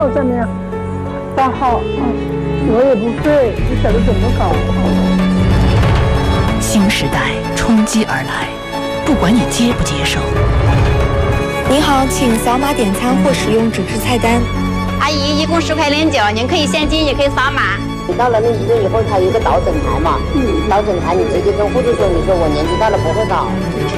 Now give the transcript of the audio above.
上面8号，我也不会，不晓得怎么搞。 新时代冲击而来，不管你接不接受。 您好，请扫码点餐或使用纸质菜单。 阿姨，一共10块09，您可以现金，也可以扫码。 你到了那医院以后，它有一个导诊台嘛，导诊台你直接跟护士说，你说我年纪大了不会搞。